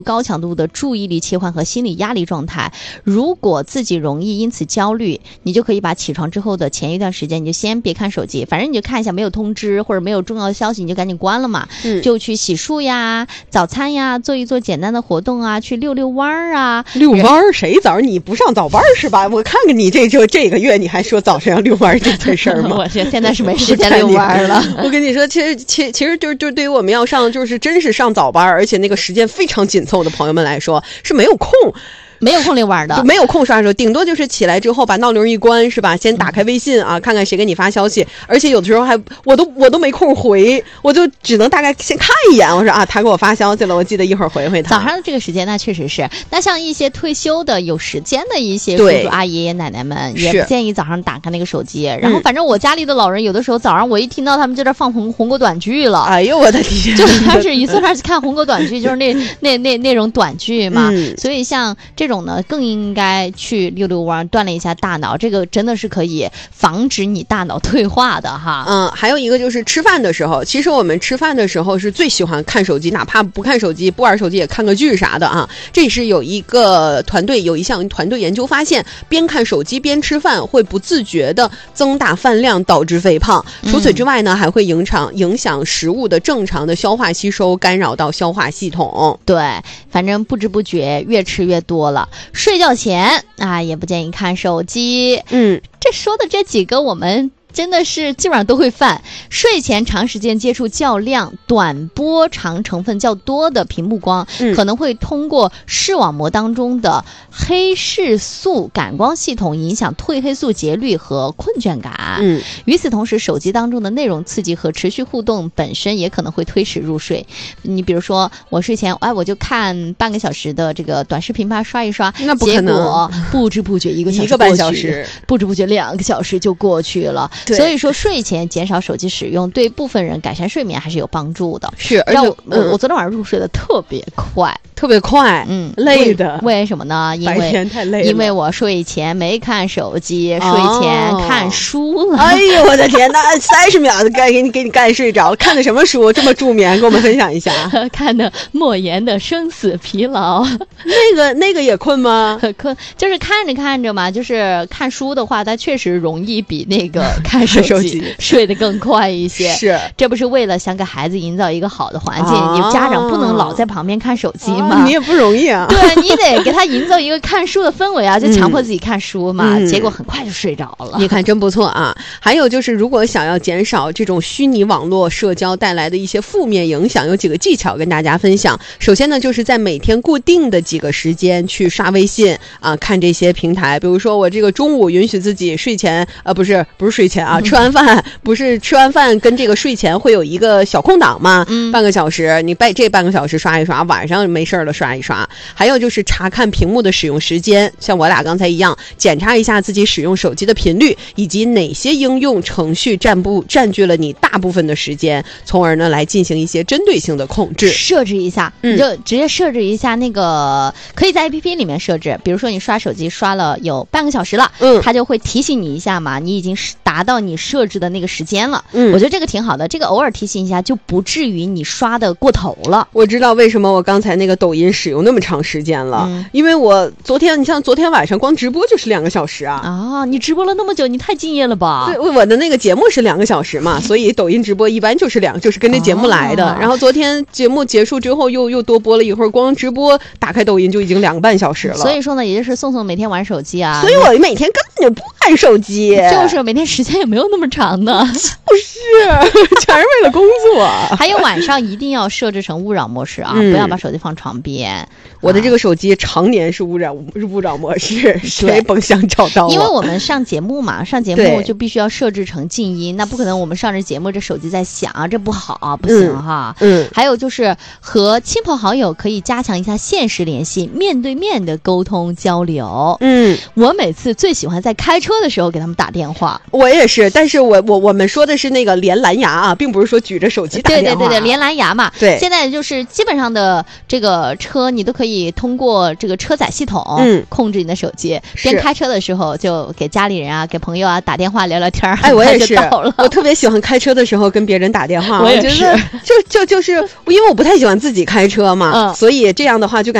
高强度的注意力切换和心理压力状态。如果自己容易因此焦虑，你就可以把起床之后的前一段时间你就先别看手机，反正你就看一下没有通知或者没有重要的消息你就赶紧关了嘛。就去洗漱呀、早餐呀，做一做简单的活动啊，去遛遛弯啊。 遛弯谁早上你不上早班是吧？我看看你这个月你还说早上要遛弯这件事儿吗？ 我现在是没时间遛弯了。 我跟你说，其实就是对于我们要上真是上早班，而且那个时间非常紧凑的朋友们来说是没有空遛弯的， 就没有空刷手，顶多就是起来之后把闹铃一关是吧？先打开微信啊，看看谁给你发消息，而且有的时候还我都没空回，我就只能大概先看一眼，我说啊，他给我发消息了，我记得一会儿回回他。 早上的这个时间那确实是，那像一些退休的有时间的一些叔叔阿姨爷爷奶奶们，也不建议早上打开那个手机。然后反正我家里的老人有的时候早上我一听到他们就在放红果短剧了， 哎呦我的天， 就开始一坐那儿看红果短剧，就是那种短剧嘛。所以像这种呢，更应该去遛遛弯，锻炼一下大脑，这个真的是可以防止你大脑退化的哈。 还有一个就是吃饭的时候，其实我们吃饭的时候是最喜欢看手机，哪怕不看手机不玩手机也看个剧啥的啊。这是有一项团队研究发现，边看手机边吃饭会不自觉的增大饭量，导致肥胖。除此之外呢，还会影响食物的正常的消化吸收，干扰到消化系统。 对，反正不知不觉越吃越多了。睡觉前啊，也不建议看手机。这说的这几个我们真的是基本上都会犯。睡前长时间接触较亮、短波长成分较多的屏幕光，可能会通过视网膜当中的黑视素感光系统影响褪黑素节律和困倦感。与此同时，手机当中的内容刺激和持续互动本身也可能会推迟入睡。你比如说，我睡前我就看半个小时的这个短视频吧，刷一刷， 那不可能， 结果不知不觉1个小时，1个半小时，不知不觉2个小时就过去了。所以说睡前减少手机使用对部分人改善睡眠还是有帮助的。 是，而且我昨天晚上入睡的特别快， 累的。 为什么呢？ 白天太累了， 因为我睡前没看手机，睡前看书了。 哎呦我的天哪，30秒就给你干睡着了。看的什么书这么助眠？跟我们分享一下。 看的莫言的《生死疲劳》。 那个也困吗？ 困，就是看着看着嘛，就是看书的话，它确实容易比那个看手机睡得更快一些。 是， 这不是为了想给孩子营造一个好的环境，你家长不能老在旁边看手机嘛。 你也不容易啊。 对，你得给他营造一个看书的氛围啊，就强迫自己看书嘛。结果很快就睡着了。 你看真不错啊。还有就是，如果想要减少这种虚拟网络社交带来的一些负面影响，有几个技巧跟大家分享。首先呢，就是在每天固定的几个时间去刷微信啊，看这些平台。比如说我这个中午允许自己睡前不是睡前啊，吃完饭不是吃完饭跟这个睡前会有一个小空档吗？半个小时，你这半个小时刷一刷，晚上没事了刷一刷。还有就是查看屏幕的使用时间，像我俩刚才一样，检查一下自己使用手机的频率，以及哪些应用程序占据了你大部分的时间，从而呢来进行一些针对性的控制。 设置一下，你就直接设置一下那个，可以在 APP 里面设置，比如说你刷手机刷了有半个小时了，它就会提醒你一下嘛，你已经达到你设置的那个时间了。我觉得这个挺好的，这个偶尔提醒一下就不至于你刷的过头了。 我知道为什么我刚才那个抖音使用那么长时间了，因为我昨天晚上光直播就是2个小时啊。 你直播了那么久，你太敬业了吧？ 对，我的那个节目是2个小时嘛，所以抖音直播一般就是跟这节目来的。然后昨天节目结束之后又多播了一会儿，光直播打开抖音就已经2个半小时了。 所以说呢，也就是宋每天玩手机啊， 所以我每天根本就不玩手机， 就是每天时间也没有那么长的， 就是全是为了工作。 还有晚上一定要设置成勿扰模式啊，不要把手机放床边。 我的这个手机常年是勿扰模式，谁甭想找到我。 因为我们上节目嘛，上节目就必须要设置成静音，那不可能我们上着节目这手机在响，这不好，不行哈。还有就是和亲朋好友可以加强一下现实联系，面对面的沟通交流。我每次最喜欢在在开车的时候给他们打电话。 我也是，但是我们说的是那个连蓝牙啊，并不是说举着手机打电话。 对，连蓝牙嘛。 对， 现在就是基本上的这个车，你都可以通过这个车载系统控制你的手机，边开车的时候就给家里人啊、给朋友啊打电话聊聊天。 哎，我也是， 我特别喜欢开车的时候跟别人打电话。 我也是， 就是因为我不太喜欢自己开车嘛，所以这样的话就感觉